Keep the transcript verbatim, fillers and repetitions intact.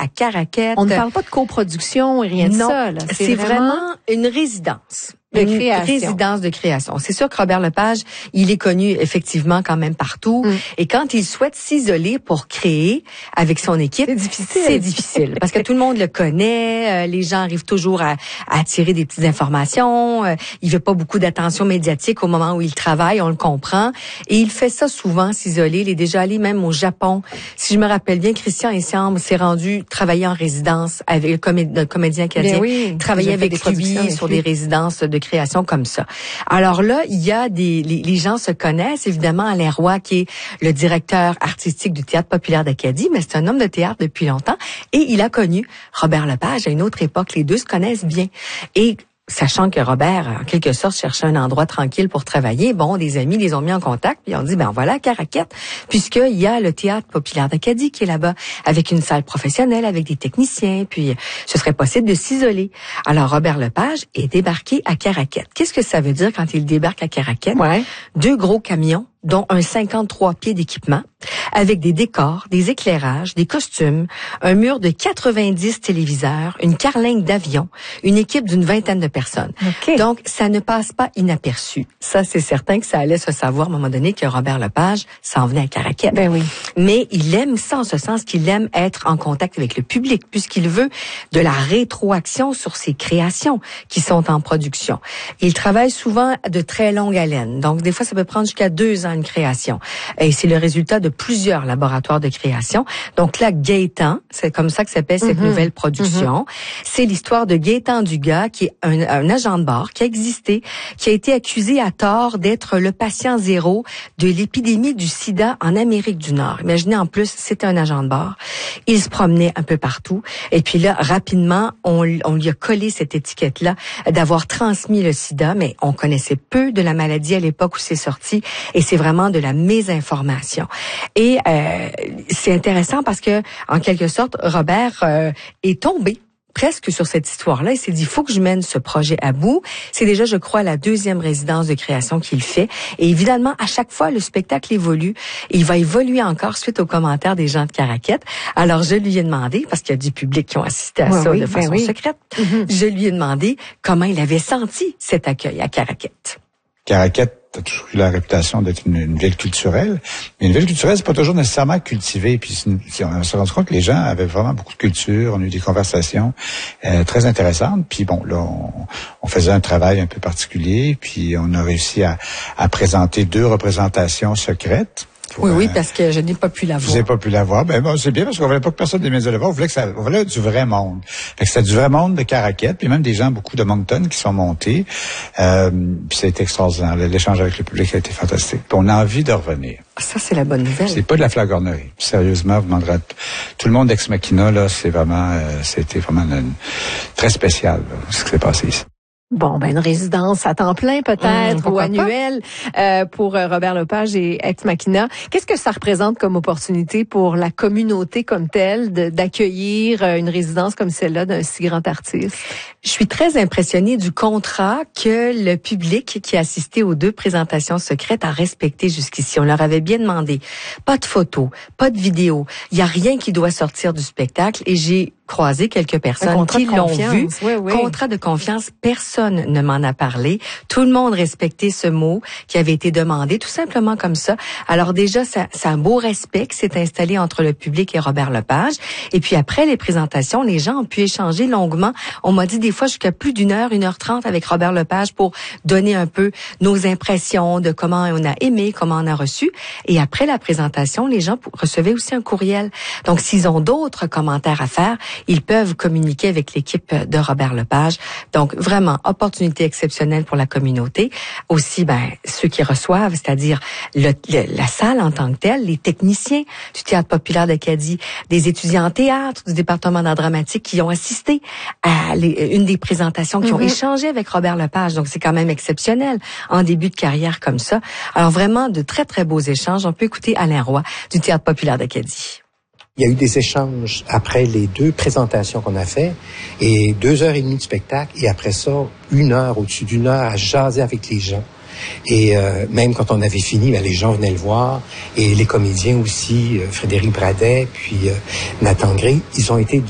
à Caraquette. On ne parle pas de coproduction et rien de non, ça. Là. C'est, c'est vraiment... vraiment une résidence. De une création. résidence de création. C'est sûr que Robert Lepage, il est connu effectivement quand même partout. Mm. Et quand il souhaite s'isoler pour créer avec son équipe, c'est difficile. C'est difficile parce que tout le monde le connaît. Euh, les gens arrivent toujours à, à attirer des petites informations. Euh, il veut pas beaucoup d'attention médiatique au moment où il travaille, on le comprend. Et il fait ça souvent, s'isoler. Il est déjà allé même au Japon. Si je me rappelle bien, Christian Essiambre s'est rendu travailler en résidence avec le, comé- le comédien acadien. Oui, travailler avec lui avec sur lui. des résidences de création comme ça. Alors là, il y a des les, les gens se connaissent évidemment. Alain Roy qui est le directeur artistique du Théâtre populaire d'Acadie, mais c'est un homme de théâtre depuis longtemps et il a connu Robert Lepage à une autre époque. Les deux se connaissent bien et sachant que Robert, en quelque sorte, cherchait un endroit tranquille pour travailler, bon, des amis les ont mis en contact, puis ils ont dit, ben voilà, Caraquette, puisqu'il y a le Théâtre populaire d'Acadie qui est là-bas, avec une salle professionnelle, avec des techniciens, puis ce serait possible de s'isoler. Alors, Robert Lepage est débarqué à Caraquette. Qu'est-ce que ça veut dire quand il débarque à Caraquette? Ouais. Deux gros camions, dont un cinquante-trois pieds d'équipement, avec des décors, des éclairages, des costumes, un mur de quatre-vingt-dix téléviseurs, une carlingue d'avion, une équipe d'une vingtaine de personnes. Okay. Donc, ça ne passe pas inaperçu. Ça, c'est certain que ça allait se savoir à un moment donné que Robert Lepage s'en venait à Caraquette. Ben oui. Mais il aime ça en ce sens qu'il aime être en contact avec le public, puisqu'il veut de la rétroaction sur ses créations qui sont en production. Il travaille souvent de très longue haleine. Donc, des fois, ça peut prendre jusqu'à deux ans une création. Et c'est le résultat de plusieurs laboratoires de création. Donc là, Gaétan, c'est comme ça que s'appelle cette mm-hmm. nouvelle production. Mm-hmm. C'est l'histoire de Gaétan Dugas, qui est un, un agent de bord qui a existé, qui a été accusé à tort d'être le patient zéro de l'épidémie du sida en Amérique du Nord. Imaginez, en plus, c'était un agent de bord. Il se promenait un peu partout. Et puis là, rapidement, on, on lui a collé cette étiquette-là d'avoir transmis le sida, mais on connaissait peu de la maladie à l'époque où c'est sorti. Et c'est vraiment de la mésinformation. Et euh, c'est intéressant parce que, en quelque sorte, Robert euh, est tombé presque sur cette histoire-là. Il s'est dit, il faut que je mène ce projet à bout. C'est déjà, je crois, la deuxième résidence de création qu'il fait. Et évidemment, à chaque fois, le spectacle évolue. Et il va évoluer encore suite aux commentaires des gens de Caraquette. Alors, je lui ai demandé, parce qu'il y a du public qui ont assisté à ouais, ça oui, de façon ben oui. secrète, Mm-hmm. je lui ai demandé comment il avait senti cet accueil à Caraquette. Caraquette a toujours eu la réputation d'être une, une ville culturelle, mais une ville culturelle, c'est pas toujours nécessairement cultivée. Puis on s'est rendu compte que les gens avaient vraiment beaucoup de culture. On a eu des conversations euh, très intéressantes. Puis bon, là, on, on faisait un travail un peu particulier. Puis on a réussi à, à présenter deux représentations secrètes. Pour, oui, oui, parce que je n'ai pas pu la voir. Vous n'avez pas pu la voir. Ben bon, c'est bien parce qu'on voulait pas que personne des médias le voie. On voulait que ça, on voulait du vrai monde. Fait que c'était du vrai monde de Caraquette, puis même des gens, beaucoup de Moncton qui sont montés. Euh, puis ça a été extraordinaire. L'échange avec le public a été fantastique. Puis on a envie de revenir. Ça, c'est la bonne nouvelle. C'est pas de la flagornerie. Sérieusement, vous demanderez tout le monde d'Ex Machina, là, c'est vraiment, euh, c'était vraiment une, très spécial, là, ce qui s'est passé ici. Bon, ben une résidence à temps plein peut-être mmh, ou annuelle euh, pour euh, Robert Lepage et Ex Machina. Qu'est-ce que ça représente comme opportunité pour la communauté comme telle de, d'accueillir euh, une résidence comme celle-là d'un si grand artiste? Je suis très impressionnée du contrat que le public qui a assisté aux deux présentations secrètes a respecté jusqu'ici. On leur avait bien demandé pas de photos, pas de vidéos. Il y a rien qui doit sortir du spectacle et j'ai croisé quelques personnes qui l'ont vu. Oui, oui. Contrat de confiance, personne ne m'en a parlé. Tout le monde respectait ce mot qui avait été demandé, tout simplement comme ça. Alors déjà, ça, c'est un beau respect qui s'est installé entre le public et Robert Lepage. Et puis après les présentations, les gens ont pu échanger longuement. On m'a dit des fois jusqu'à plus d'une heure, une heure trente avec Robert Lepage pour donner un peu nos impressions de comment on a aimé, comment on a reçu. Et après la présentation, les gens recevaient aussi un courriel. Donc s'ils ont d'autres commentaires à faire, ils peuvent communiquer avec l'équipe de Robert Lepage. Donc, vraiment, opportunité exceptionnelle pour la communauté. Aussi, ben, ceux qui reçoivent, c'est-à-dire le, le, la salle en tant que telle, les techniciens du Théâtre populaire d'Acadie, des étudiants en théâtre du département d'art dramatique qui ont assisté à les, une des présentations, qui mm-hmm. ont échangé avec Robert Lepage. Donc, c'est quand même exceptionnel en début de carrière comme ça. Alors, vraiment, de très, très beaux échanges. On peut écouter Alain Roy du Théâtre populaire d'Acadie. Il y a eu des échanges après les deux présentations qu'on a fait et deux heures et demie de spectacle et après ça, une heure, au-dessus d'une heure à jaser avec les gens. Et euh, même quand on avait fini, ben, les gens venaient le voir et les comédiens aussi, euh, Frédéric Bradet, puis euh, Nathan Gray, ils ont été